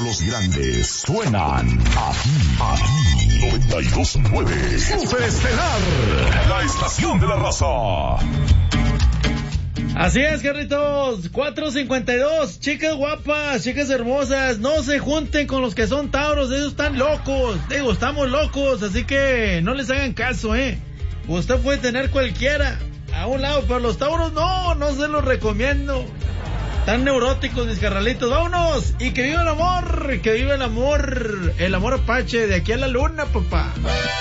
los grandes suenan aquí 92.9 Superestelar, la estación de la raza. Así es, Carlitos, 4:52, chicas guapas, chicas hermosas, no se junten con los que son tauros, ellos están locos, digo, estamos locos, así que no les hagan caso, usted puede tener cualquiera a un lado, pero los tauros no se los recomiendo, están neuróticos mis carnalitos, vámonos, y que viva el amor, el amor apache, de aquí a la luna, papá.